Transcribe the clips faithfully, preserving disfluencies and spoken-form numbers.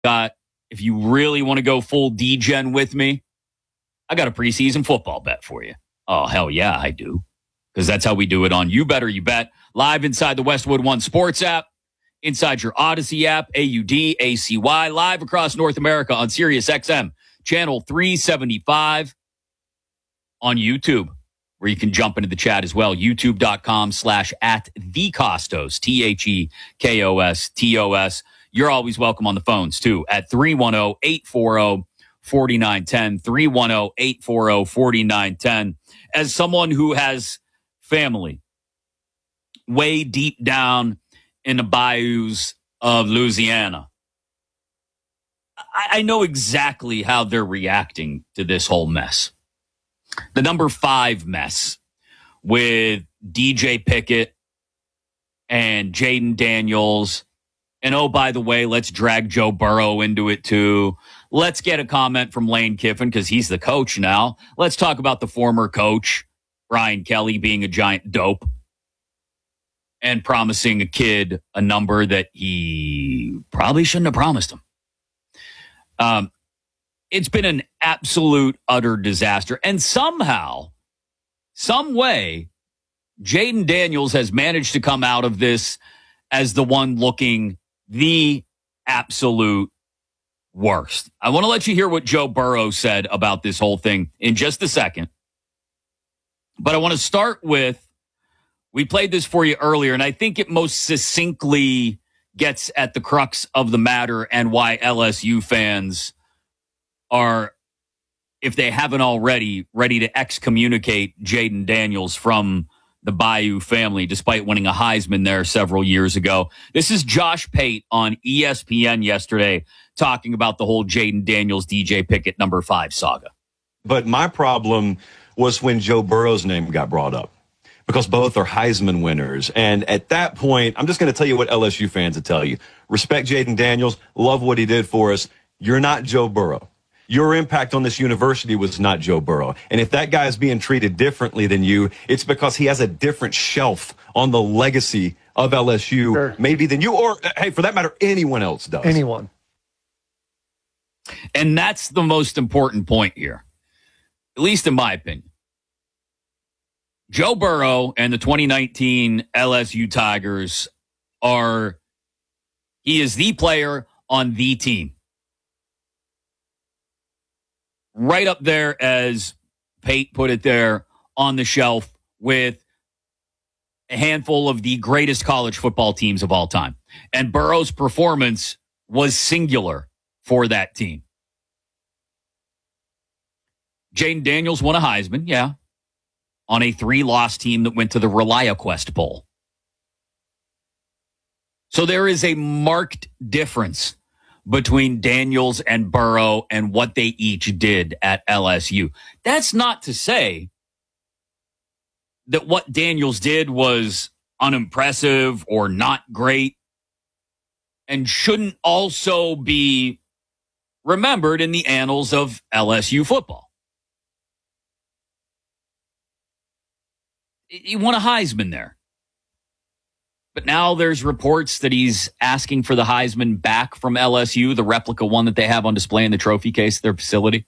got, if you really want to go full D-Gen with me, I got a preseason football bet for you. Oh, hell yeah, I do. Because that's how we do it on You Better You Bet. Live inside the Westwood One Sports app, inside your Odyssey app, A U D A C Y, live across North America on Sirius X M, channel three seventy-five, on YouTube, where you can jump into the chat as well. YouTube.com slash at the Costos, T H E K O S T O S. You're always welcome on the phones, too, at three one zero, eight four zero, four nine one zero, three one zero, eight four zero, four nine one zero. As someone who has family way deep down in the bayous of Louisiana, I, I know exactly how they're reacting to this whole mess. The number five mess with D J Pickett and Jaden Daniels. And oh, by the way, let's drag Joe Burrow into it too. Let's get a comment from Lane Kiffin because he's the coach now. Let's talk about the former coach, Brian Kelly, being a giant dope and promising a kid a number that he probably shouldn't have promised him. Um, it's been an absolute, utter disaster. And somehow, some way, Jaden Daniels has managed to come out of this as the one looking the absolute worst. I want to let you hear what Joe Burrow said about this whole thing in just a second. But I want to start with, we played this for you earlier, and I think it most succinctly gets at the crux of the matter and why L S U fans are, if they haven't already, ready to excommunicate Jaden Daniels from the Bayou family, despite winning a Heisman there several years ago. This is Josh Pate on E S P N yesterday talking about the whole Jaden Daniels, D J Pickett number five saga. But my problem was when Joe Burrow's name got brought up, because both are Heisman winners. And at that point, I'm just going to tell you what L S U fans would tell you. Respect Jaden Daniels. Love what he did for us. You're not Joe Burrow. Your impact on this university was not Joe Burrow. And if that guy is being treated differently than you, it's because he has a different shelf on the legacy of L S U, sure, maybe than you, or, hey, for that matter, anyone else does. Anyone. And that's the most important point here, at least in my opinion. Joe Burrow and the twenty nineteen L S U Tigers are, he is the player on the team. Right up there, as Pate put it there, on the shelf with a handful of the greatest college football teams of all time. And Burrow's performance was singular for that team. Jaden Daniels won a Heisman, yeah, on a three-loss team that went to the ReliaQuest Bowl. So there is a marked difference between Daniels and Burrow and what they each did at L S U. That's not to say that what Daniels did was unimpressive or not great and shouldn't also be remembered in the annals of L S U football. He won a Heisman there. But now there's reports that he's asking for the Heisman back from L S U, the replica one that they have on display in the trophy case at their facility.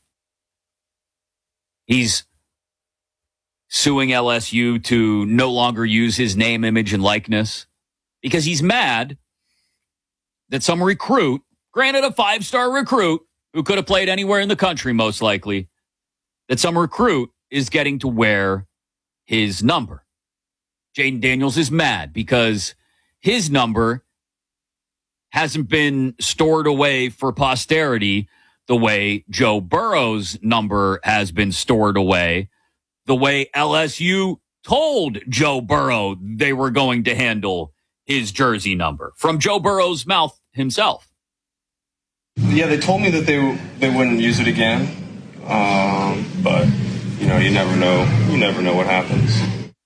He's suing L S U to no longer use his name, image, and likeness because he's mad that some recruit, granted a five-star recruit who could have played anywhere in the country most likely, that some recruit is getting to wear his number. Jaden Daniels is mad because his number hasn't been stored away for posterity the way Joe Burrow's number has been stored away, the way L S U told Joe Burrow they were going to handle his jersey number from Joe Burrow's mouth himself. Yeah, they told me that they they wouldn't use it again, um, but you know, you never know. You never know what happens.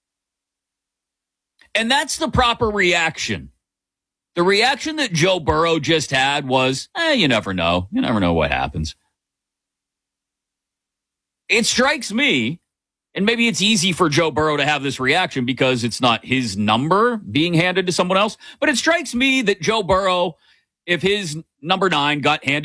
And that's the proper reaction. The reaction that Joe Burrow just had was, eh, you never know. You never know what happens. It strikes me, and maybe it's easy for Joe Burrow to have this reaction because it's not his number being handed to someone else, but it strikes me that Joe Burrow, if his number nine got handed